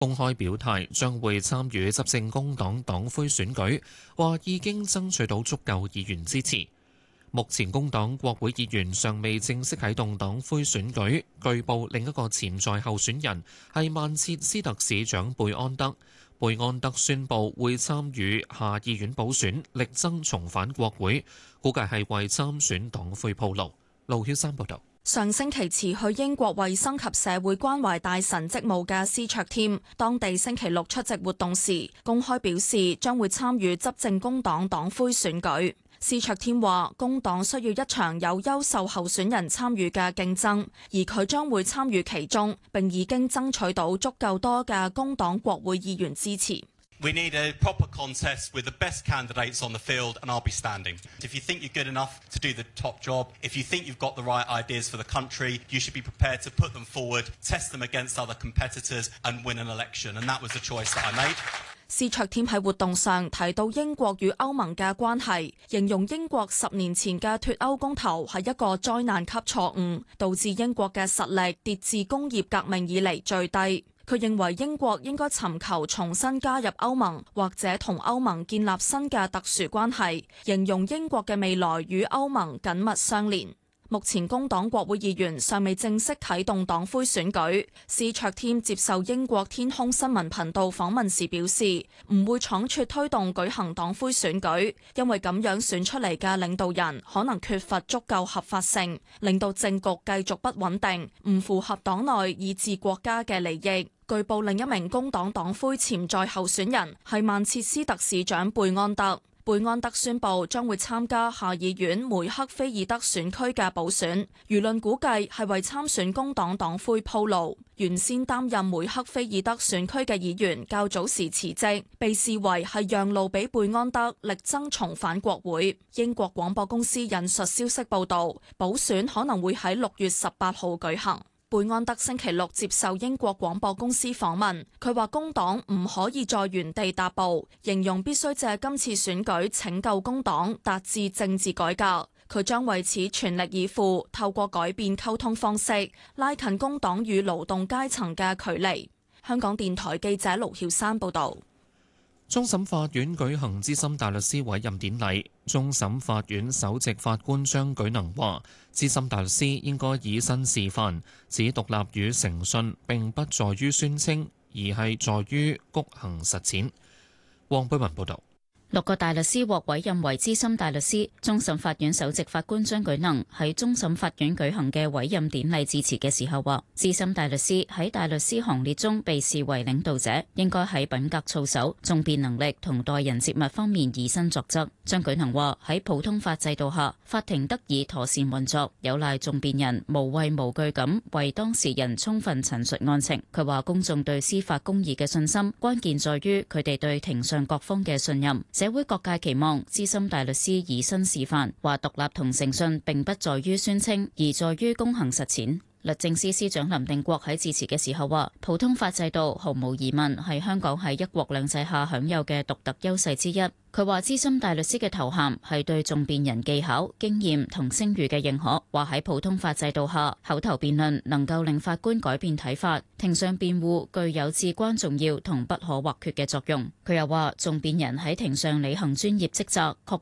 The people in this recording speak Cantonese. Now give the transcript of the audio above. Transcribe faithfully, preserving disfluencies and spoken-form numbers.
公開表態將會參與執政工黨黨魁選舉，話已經爭取到足夠議員支持。目前工黨國會議員尚未正式啟動黨魁選舉，據報另一個潛在候選人係曼徹斯特市長貝安德。貝安德宣布會參與下議院補選，力爭重返國會，估計係為參選黨魁鋪路。盧曉山報導。 上星期辭去英國衛生及社會關懷大臣職務嘅司卓添，當地星期六出席活動時，公開表示將會參與執政工黨黨魁選舉。司卓添話，工黨需要一場有優秀候選人參與嘅競爭，而佢將會參與其中，並已經爭取到足夠多嘅工黨國會議員支持。 We need a proper contest with the best candidates on the field, and I'll be standing. If you think you're good enough to do the top job, if you think you've got the right ideas for the country, you should be prepared to put them forward, test them against other competitors, and win an election. And that was the choice that I made. 司卓添喺活動上提到英國與歐盟嘅關係，形容英國十年前嘅脫歐公投係一個災難級錯誤，導致英國嘅實力跌至工業革命以嚟最低。佢認為英國應該尋求重新加入歐盟，或者同歐盟建立新嘅特殊關係，形容英國嘅未來與歐盟緊密相連。目前工黨國會議員尚未正式啟動黨魁選舉。司卓添接受英國天空新聞頻道訪問時表示，唔會倉促推動舉行黨魁選舉，因為咁樣選出嚟嘅領導人可能缺乏足夠合法性，令到政局繼續不穩定，唔符合黨內以至國家嘅利益。據報另一名工黨黨魁潛在候選人係曼徹斯特市長貝安德。貝安德宣布將會參加下議院梅克菲爾德選區嘅補選，輿論估計係為參選工黨黨魁鋪路。原先擔任梅克菲爾德選區嘅議員較早時辭職，被視為係讓路俾貝安德力爭重返國會。英國廣播公司引述消息報道，補選可能會喺六月十八號舉行。貝安德星期六接受英國廣播公司訪問，佢話工黨唔可以再原地踏步，形容必須借今次選舉拯救工黨，達至政治改革。佢將為此全力以赴，透過改變溝通方式，拉近工黨與勞動階層嘅距離。香港電台記者盧曉山報導。 終審法院舉行資深大律師委任典禮，終審法院首席法官張舉能話：資深大律師應該以身示範，指獨立與誠信並不在於宣稱，而係在於躬行實踐。黃貝文報導。 六個大律師獲委任為資深大律師。終審法院首席法官張舉能喺終審法院舉行嘅委任典禮致辭嘅時候話：資深大律師喺大律師行列中被視為領導者，應該喺品格操守、訟辯能力同待人接物方面以身作則。張舉能話：喺普通法制度下，法庭得以妥善運作，有賴訟辯人無畏無懼咁為當事人充分陳述案情。佢話公眾對司法公義嘅信心，關鍵在於佢哋對庭上各方嘅信任。社會各界期望資深大律師以身示範，話獨立同誠信並不在於宣稱，而在於躬行實踐。律政司司長林定國喺致辭嘅時候話：普通法制度毫無疑問係香港喺一國兩制下享有嘅獨特優勢之一。佢話資深大律師嘅頭銜係對訟辯人技巧、經驗同聲譽嘅認可。話喺普通法制度下，口頭辯論能夠令法官改變睇法，庭上辯護具有至關重要同不可或缺嘅作用。佢又話訟辯人喺庭上履行專業職責，確